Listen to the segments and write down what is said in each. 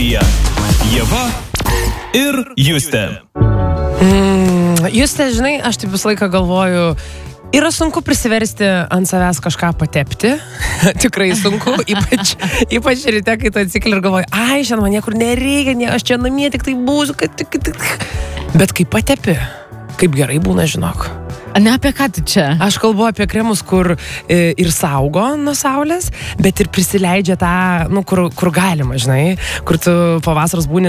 eteryje Ieva ir Justė. Justė, žinai, aš taip visą laiką galvoju, yra sunku prisiversti ant savęs kažką patepti. Tikrai sunku, ypač ryte, kai tu atsikeli ir galvoji, šiandien man niekur nereikia, aš čia namie tik tai būsiu, bet kai patepi, kaip gerai būna, žinok. Ne apie ką tu čia? Aš kalbu apie kremus, kur ir saugo nuo saulės, bet ir prisileidžia tą, kur galima, žinai, kur tu po vasaros būni,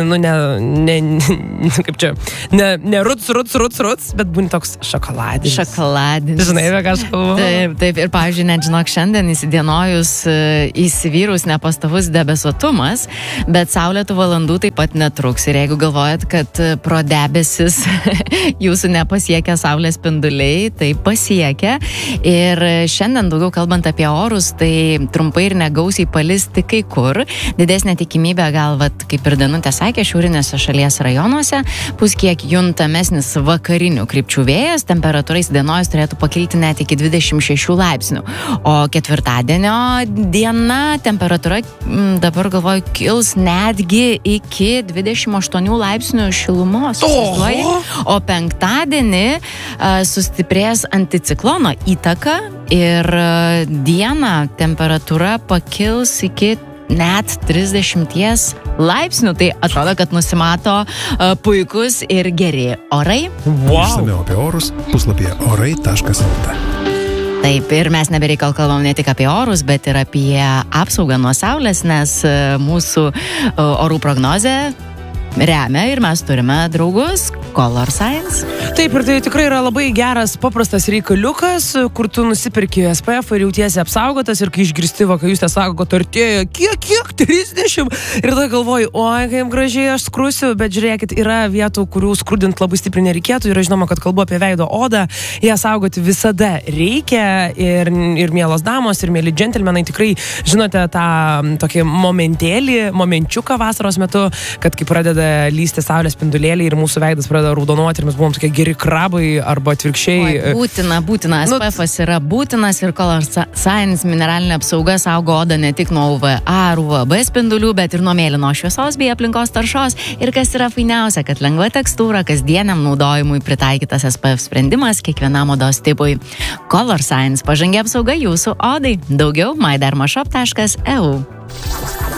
kaip čia, ne ruts, bet būni toks šokoladinis. Šokoladinis. Žinai, apie ką aš kalbu? Taip, ir pavyzdžiui, net žinok, šiandien įsidienojus įsivyrus nepastovus debesuotumas, bet saulėtų valandų taip pat netruks. Ir jeigu galvojat, kad pro debesis jūsų nepasiekia saulės spinduliai, tai pasiekia. Ir šiandien daugiau kalbant apie orus, tai trumpai ir negausiai palisti kai kur. Didesnė tikimybė gal, kaip ir Danutė sakė, šiaurinėse šalies rajonuose bus kiek juntamesnis vakarinių krypčių vėjas, temperatūra įsidienojus turėtų pakilti net iki 26 laipsnių. O ketvirtadienio diena temperatūra, dabar galvoju, kils netgi iki 28 laipsnių šilumos. O penktadienį sustiprės anticiklono įtaka ir dieną temperatūra pakils iki net 30 laipsnių. Tai atrodo, kad nusimato puikus ir geri orai. Išsamiau apie orus puslapyje orai.lt. Taip, ir mes nebereikal kalbam ne tik apie orus, bet ir apie apsaugą nuo saulės, nes mūsų orų prognozė remia ir mes turime draugus Color Science. Taip, ir tai tikrai yra labai geras, paprastas reikaliukas, kur tu nusipirki SPF ir jautiesi apsaugotas, ir kai išgirsti, kai jūs te sako, kad artėja, kiek, 30, ir tada galvoju, kaip gražiai aš skrusiu, bet žiūrėkit, yra vietų, kurių skrudint labai stipriai nereikėtų, yra žinoma, kad kalbu apie veido odą, ją saugoti visada reikia, ir mielos damos, ir mėly džentelmenai, tikrai žinote tą tokį momenčiuką vasaros metu, kad kai pradeda lysti saulės spindulėliai ir mūsų veidas pradeda raudonuoti ir mes buvom tokie geri krabai arba atvirkščiai. Būtina. SPF-as yra būtinas ir Color Science mineralinė apsauga saugo odą ne tik nuo UVA ar UVB spindulių, bet ir nuo mėlynos šviesos bei aplinkos taršos. Ir kas yra fainiausia, kad lengva tekstūra, kasdieniam naudojimui pritaikytas SPF sprendimas kiekvienam odos tipui. Color Science pažangi apsauga jūsų odai. Daugiau mydermashop.eu.